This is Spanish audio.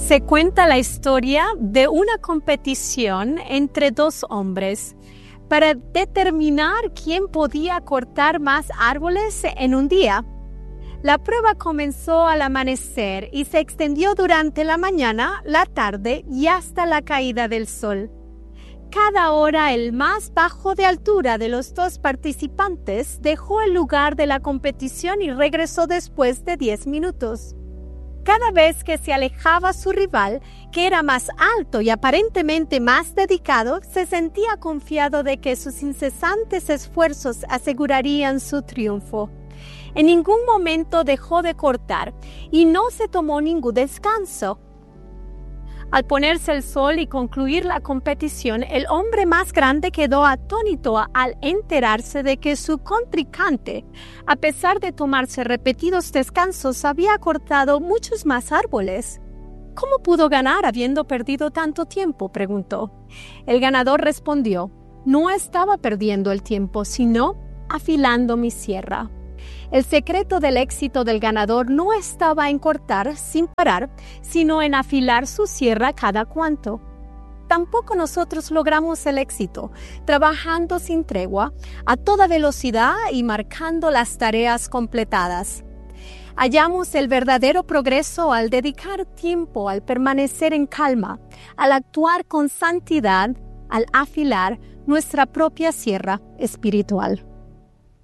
Se cuenta la historia de una competición entre dos hombres para determinar quién podía cortar más árboles en un día. La prueba comenzó al amanecer y se extendió durante la mañana, la tarde y hasta la caída del sol. Cada hora el más bajo de altura de los dos participantes dejó el lugar de la competición y regresó después de 10 minutos. Cada vez que se alejaba su rival, que era más alto y aparentemente más dedicado, se sentía confiado de que sus incesantes esfuerzos asegurarían su triunfo. En ningún momento dejó de cortar y no se tomó ningún descanso. Al ponerse el sol y concluir la competición, el hombre más grande quedó atónito al enterarse de que su contrincante, a pesar de tomarse repetidos descansos, había cortado muchos más árboles. ¿Cómo pudo ganar habiendo perdido tanto tiempo?, preguntó. El ganador respondió: no estaba perdiendo el tiempo, sino afilando mi sierra. El secreto del éxito del ganador no estaba en cortar sin parar, sino en afilar su sierra cada cuanto. Tampoco nosotros logramos el éxito, trabajando sin tregua, a toda velocidad y marcando las tareas completadas. Hallamos el verdadero progreso al dedicar tiempo, al permanecer en calma, al actuar con santidad, al afilar nuestra propia sierra espiritual.